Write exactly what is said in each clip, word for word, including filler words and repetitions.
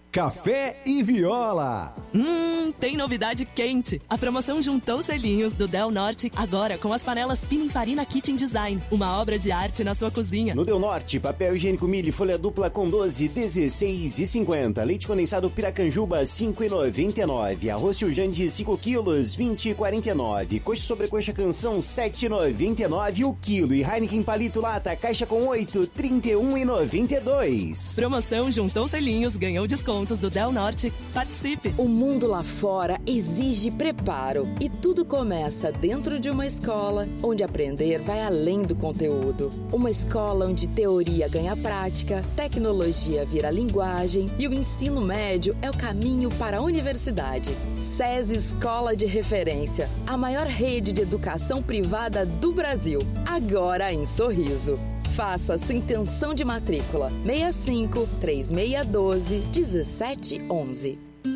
Café e Viola. Hum, tem novidade quente. A promoção Juntou Selinhos do Del Norte, agora com as panelas Pininfarina Kitchen Design. Uma obra de arte na sua cozinha. No Del Norte, papel higiênico milho folha dupla com doze, dezesseis e cinquenta. Leite condensado Piracanjuba, cinco e noventa e nove. Arroz Jandi, cinco quilos, vinte e quarenta e nove. Coxa sobrecoxa Canção, sete e noventa e nove o quilo. E Heineken Palito Lata, caixa com oito, trinta e um e noventa e dois. Promoção Juntou Selinhos, ganhou descontos do Del Norte. Participe! O mundo lá fora exige preparo e tudo começa dentro de uma escola onde aprender vai além do conteúdo. Uma escola onde teoria ganha prática, tecnologia vira linguagem e o ensino médio é o caminho para a universidade. SESI Escola de Referência, a maior rede de educação privada do Brasil, agora em Sorriso. Faça sua intenção de matrícula seis cinco, três seis um dois, um sete um um.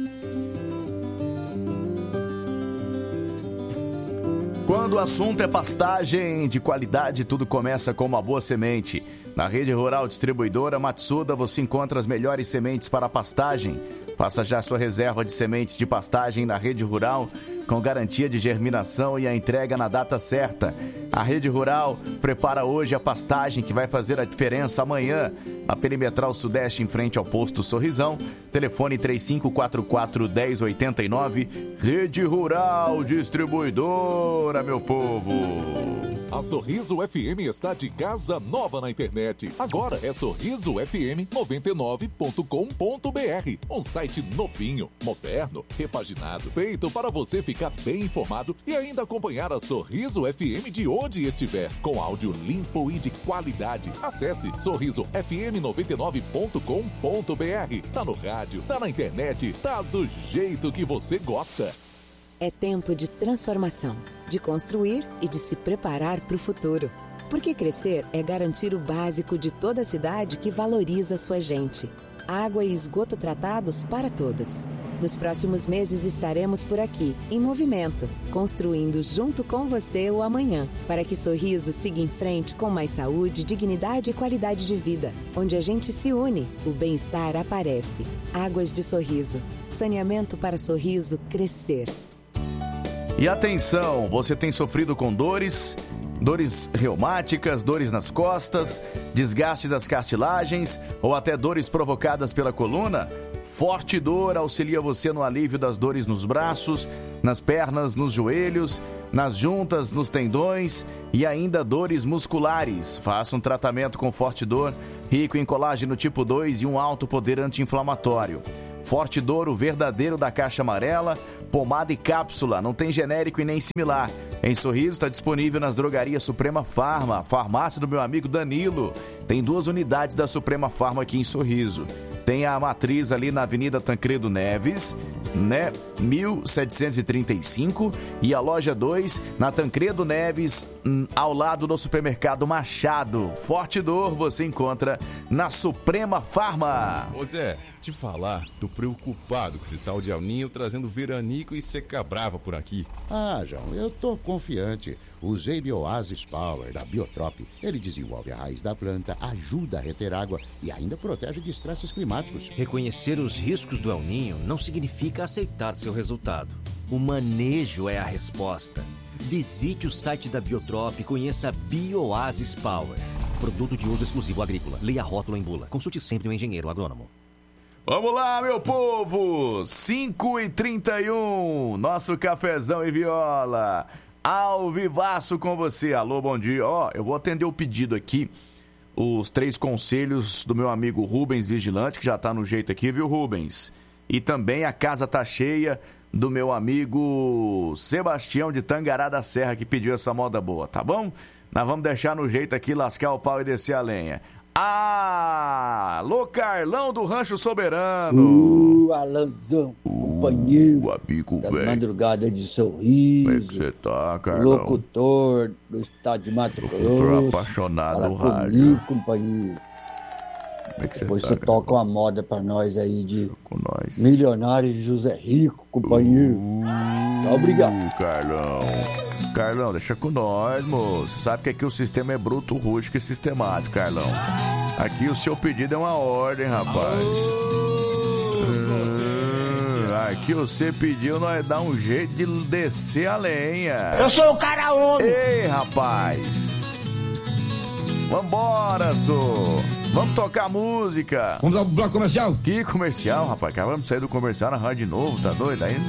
Quando o assunto é pastagem de qualidade, tudo começa com uma boa semente. Na Rede Rural Distribuidora Matsuda você encontra as melhores sementes para pastagem. Faça já sua reserva de sementes de pastagem na Rede Rural, com garantia de germinação e a entrega na data certa. A Rede Rural prepara hoje a pastagem que vai fazer a diferença amanhã. Na Perimetral Sudeste, em frente ao posto Sorrisão. Telefone três cinco quatro quatro, um zero oito nove. Rede Rural Distribuidora, meu povo. A Sorriso F M está de casa nova na internet. Agora é sorriso f m noventa e nove ponto com ponto b r. Um site novinho, moderno, repaginado, feito para você ficar bem informado e ainda acompanhar a Sorriso F M de onde estiver, com áudio limpo e de qualidade. Acesse sorriso f m noventa e nove ponto com ponto b r. Tá no rádio, tá na internet, tá do jeito que você gosta. É tempo de transformação, de construir e de se preparar para o futuro. Porque crescer é garantir o básico de toda cidade que valoriza sua gente. Água e esgoto tratados para todos. Nos próximos meses estaremos por aqui, em movimento, construindo junto com você o amanhã, para que Sorriso siga em frente com mais saúde, dignidade e qualidade de vida. Onde a gente se une, o bem-estar aparece. Águas de Sorriso. Saneamento para Sorriso crescer. E atenção, você tem sofrido com dores, dores reumáticas, dores nas costas, desgaste das cartilagens ou até dores provocadas pela coluna? Forte Dor auxilia você no alívio das dores nos braços, nas pernas, nos joelhos, nas juntas, nos tendões e ainda dores musculares. Faça um tratamento com Forte Dor, rico em colágeno tipo dois e um alto poder anti-inflamatório. Forte Dor, o verdadeiro da caixa amarela, pomada e cápsula, não tem genérico e nem similar. Em Sorriso está disponível nas drogarias Suprema Farma, farmácia do meu amigo Danilo. Tem duas unidades da Suprema Farma aqui em Sorriso. Tem a matriz ali na Avenida Tancredo Neves, né, mil setecentos e trinta e cinco, e a loja dois na Tancredo Neves, ao lado do supermercado Machado. Forte Dor você encontra na Suprema Farma. Ô Zé, te falar, tô preocupado com esse tal de El Ninho trazendo veranico e seca brava por aqui. Ah, João, eu tô confiante. Usei Bioasis Power da Biotrop. Ele desenvolve a raiz da planta, ajuda a reter água e ainda protege de estresses climáticos. Reconhecer os riscos do El Ninho não significa aceitar seu resultado. O manejo é a resposta. Visite o site da Biotrop e conheça Bioasis Power. Produto de uso exclusivo agrícola. Leia rótulo em bula. Consulte sempre um engenheiro agrônomo. Vamos lá, meu povo! cinco e trinta e um, nosso cafezão e viola. Ao vivaço com você. Alô, bom dia. Ó, eu vou atender o pedido aqui. Os três conselhos do meu amigo Rubens Vigilante, que já tá no jeito aqui, viu, Rubens? E também a casa tá cheia do meu amigo Sebastião de Tangará da Serra, que pediu essa moda boa, tá bom? Nós vamos deixar no jeito aqui, lascar o pau e descer a lenha. Alô, Carlão do Rancho Soberano. Uh, Alanzão, companheiro uh, amigo, das véio. madrugadas de Sorriso. Como é que você tá, Carlão? Locutor do estado de Mato Grosso. Locutor apaixonado Fala no comigo, rádio. companheiro. Como é que Depois você você tá, toca Carlão? uma moda pra nós aí de com nós. Milionário José Rico, companheiro. Uh, Obrigado. Carlão. Carlão, deixa com nós, moço. Você sabe que aqui o sistema é bruto, rústico e sistemático, Carlão. Aqui o seu pedido é uma ordem, rapaz. que você pediu, nós dá um jeito de descer a lenha. Eu sou o cara homem. Ei, rapaz. Vambora, sô. Vamos tocar música. Vamos ao bloco comercial? Que comercial, rapaz? Acabamos de sair do comercial na rádio de novo, tá doido? Aí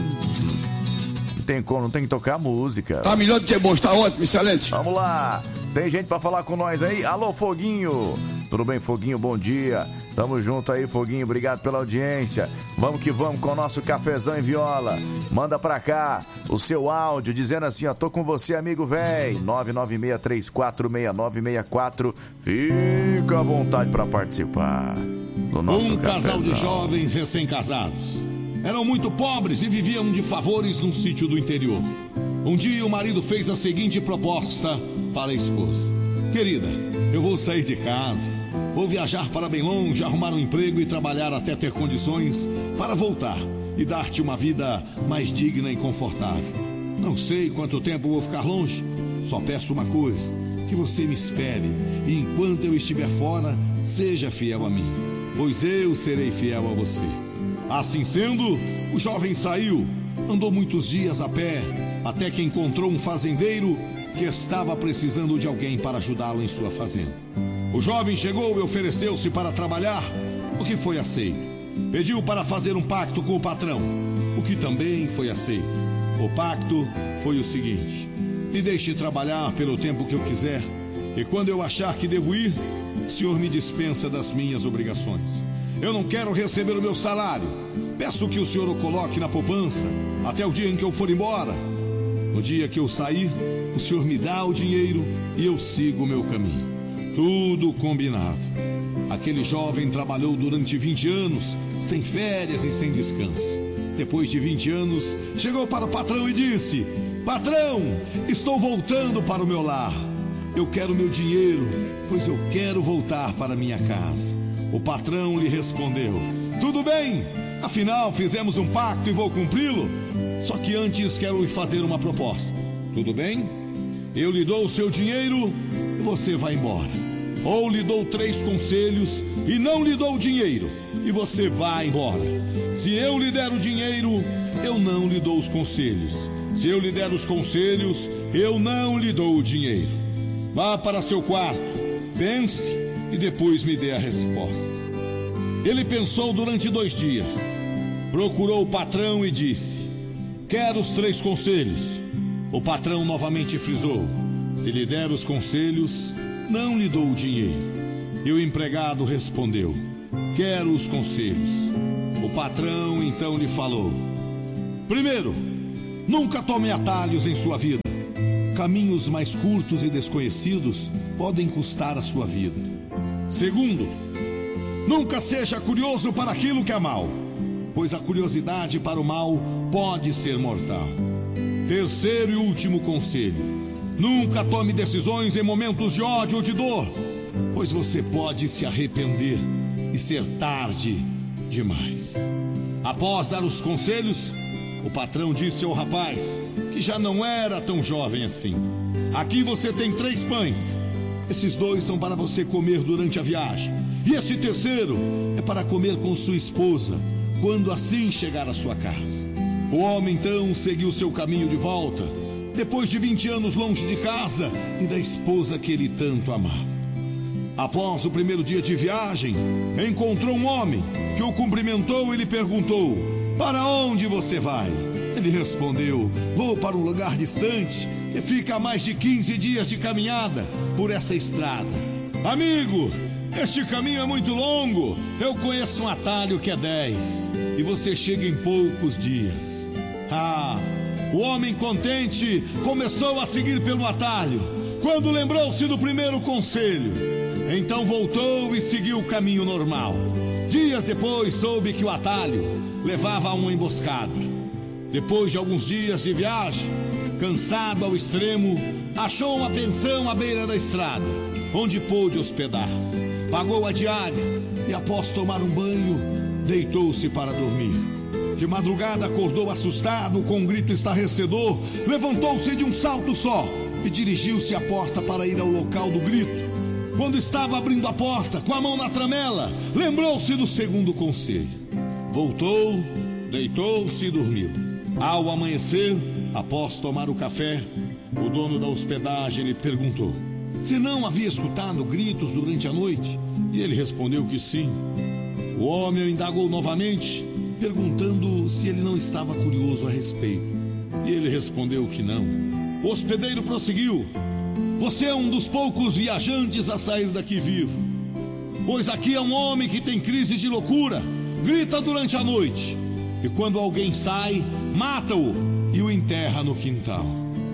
não tem como, não tem que tocar música. Tá melhor do que bom, tá ótimo, excelente. Vamos lá. Tem gente pra falar com nós aí? Alô, Foguinho. Tudo bem, Foguinho? Bom dia. Tamo junto aí, Foguinho. Obrigado pela audiência. Vamos que vamos com o nosso cafezão em viola. Manda pra cá o seu áudio dizendo assim, ó, tô com você, amigo véi. nove nove seis três quatro seis nove seis quatro. Fica à vontade pra participar do nosso Um cafezão. casal de jovens recém-casados. Eram muito pobres e viviam de favores num sítio do interior. Um dia o marido fez a seguinte proposta para a esposa. Querida, eu vou sair de casa, vou viajar para bem longe, arrumar um emprego e trabalhar até ter condições para voltar e dar-te uma vida mais digna e confortável. Não sei quanto tempo vou ficar longe, só peço uma coisa, que você me espere e enquanto eu estiver fora, seja fiel a mim, pois eu serei fiel a você. Assim sendo, o jovem saiu, andou muitos dias a pé, até que encontrou um fazendeiro que estava precisando de alguém para ajudá-lo em sua fazenda. O jovem chegou e ofereceu-se para trabalhar, o que foi aceito. Pediu para fazer um pacto com o patrão, o que também foi aceito. O pacto foi o seguinte: me deixe trabalhar pelo tempo que eu quiser, e quando eu achar que devo ir, o senhor me dispensa das minhas obrigações. Eu não quero receber o meu salário. Peço que o senhor o coloque na poupança até o dia em que eu for embora. No dia que eu sair, o senhor me dá o dinheiro e eu sigo o meu caminho. Tudo combinado. Aquele jovem trabalhou durante vinte anos, sem férias e sem descanso. Depois de vinte anos, chegou para o patrão e disse: patrão, estou voltando para o meu lar. Eu quero meu dinheiro, pois eu quero voltar para minha casa. O patrão lhe respondeu: tudo bem, afinal fizemos um pacto e vou cumpri-lo. Só que antes quero lhe fazer uma proposta. Tudo bem? Eu lhe dou o seu dinheiro e você vai embora. Ou lhe dou três conselhos e não lhe dou o dinheiro e você vai embora. Se eu lhe der o dinheiro, eu não lhe dou os conselhos. Se eu lhe der os conselhos, eu não lhe dou o dinheiro. Vá para seu quarto, pense e depois me dê a resposta. Ele pensou durante dois dias. Procurou o patrão e disse: quero os três conselhos. O patrão novamente frisou: se lhe der os conselhos, não lhe dou o dinheiro. E o empregado respondeu: quero os conselhos. O patrão então lhe falou: primeiro, nunca tome atalhos em sua vida. Caminhos mais curtos e desconhecidos podem custar a sua vida. Segundo, nunca seja curioso para aquilo que é mal, pois a curiosidade para o mal pode ser mortal. Terceiro e último conselho: nunca tome decisões em momentos de ódio ou de dor, pois você pode se arrepender e ser tarde demais. Após dar os conselhos, o patrão disse ao rapaz, que já não era tão jovem assim: aqui você tem três pães. Esses dois são para você comer durante a viagem. E este terceiro é para comer com sua esposa, quando assim chegar à sua casa. O homem então seguiu seu caminho de volta, depois de vinte anos longe de casa e da esposa que ele tanto amava. Após o primeiro dia de viagem, encontrou um homem que o cumprimentou e lhe perguntou: para onde você vai? Ele respondeu: vou para um lugar distante que fica a mais de quinze dias de caminhada por essa estrada. Amigo, este caminho é muito longo. Eu conheço um atalho que é dez e você chega em poucos dias. Ah, o homem contente começou a seguir pelo atalho, quando lembrou-se do primeiro conselho. Então voltou e seguiu o caminho normal. Dias depois soube que o atalho levava a uma emboscada. Depois de alguns dias de viagem, cansado ao extremo, achou uma pensão à beira da estrada, onde pôde hospedar-se. Pagou a diária e, após tomar um banho, deitou-se para dormir. De madrugada acordou assustado, com um grito estarrecedor, levantou-se de um salto só e dirigiu-se à porta para ir ao local do grito. Quando estava abrindo a porta, com a mão na tramela, lembrou-se do segundo conselho. Voltou, Deitou-se e dormiu. Ao amanhecer, após tomar o café, o dono da hospedagem lhe perguntou se não havia escutado gritos durante a noite, e ele respondeu que sim. O homem o indagou novamente, perguntando se ele não estava curioso a respeito, e ele respondeu que não. O hospedeiro prosseguiu: você é um dos poucos viajantes a sair daqui vivo, pois aqui é um homem que tem crise de loucura, grita durante a noite, e quando alguém sai, mata-o e o enterra no quintal.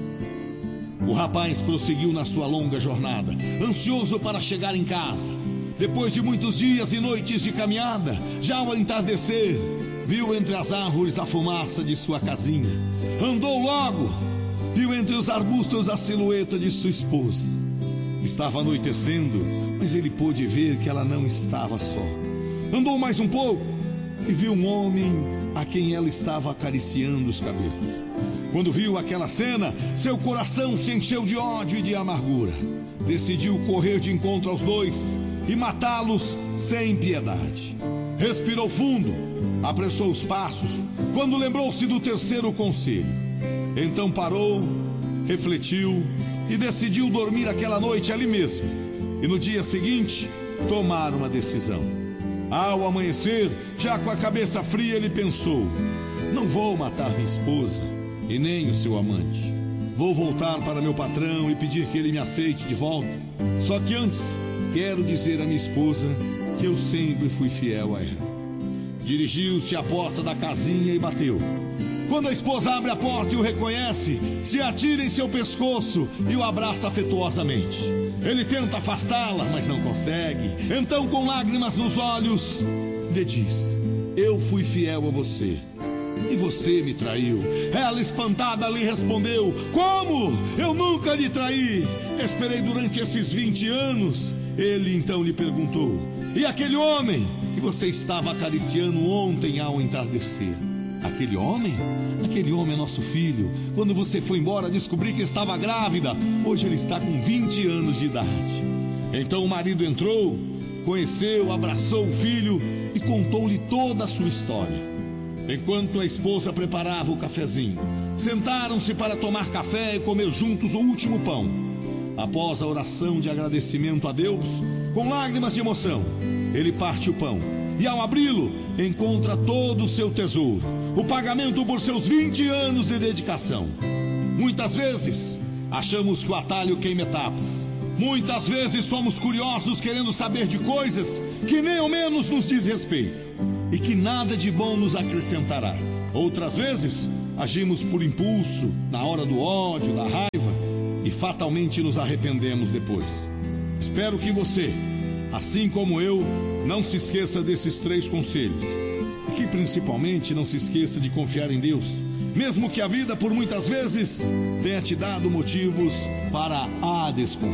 O rapaz prosseguiu na sua longa jornada, ansioso para chegar em casa. Depois de muitos dias e noites de caminhada, já ao entardecer, viu entre as árvores a fumaça de sua casinha. Andou logo, viu entre os arbustos a silhueta de sua esposa. Estava anoitecendo, mas ele pôde ver que ela não estava só. Andou mais um pouco e viu um homem a quem ela estava acariciando os cabelos. Quando viu aquela cena, seu coração se encheu de ódio e de amargura. Decidiu correr de encontro aos dois e matá-los sem piedade. Respirou fundo, apressou os passos, quando lembrou-se do terceiro conselho. Então parou, refletiu e decidiu dormir aquela noite ali mesmo. E no dia seguinte, tomar uma decisão. Ao amanhecer, já com a cabeça fria, ele pensou: não vou matar minha esposa e nem o seu amante. Vou voltar para meu patrão e pedir que ele me aceite de volta. Só que antes, quero dizer à minha esposa que eu sempre fui fiel a ela. Dirigiu-se à porta da casinha e bateu. Quando a esposa abre a porta e o reconhece, se atira em seu pescoço e o abraça afetuosamente. Ele tenta afastá-la, mas não consegue. Então, com lágrimas nos olhos, lhe diz: eu fui fiel a você e você me traiu. Ela, espantada, lhe respondeu: como? Eu nunca lhe traí. Esperei durante esses vinte anos. Ele então lhe perguntou: e aquele homem que você estava acariciando ontem ao entardecer? Aquele homem? Aquele homem é nosso filho. Quando você foi embora, descobri que estava grávida. Hoje ele está com vinte anos de idade. Então o marido entrou, conheceu, abraçou o filho e contou-lhe toda a sua história. Enquanto a esposa preparava o cafezinho, sentaram-se para tomar café e comer juntos o último pão. Após a oração de agradecimento a Deus, com lágrimas de emoção, ele parte o pão e, ao abri-lo, encontra todo o seu tesouro, o pagamento por seus vinte anos de dedicação. Muitas vezes achamos que o atalho queima etapas. Muitas vezes somos curiosos, querendo saber de coisas que nem ao menos nos diz respeito e que nada de bom nos acrescentará. Outras vezes agimos por impulso, na hora do ódio, da raiva, e fatalmente nos arrependemos depois. Espero que você, assim como eu, não se esqueça desses três conselhos. E que principalmente não se esqueça de confiar em Deus, mesmo que a vida por muitas vezes tenha te dado motivos para a desconfiança.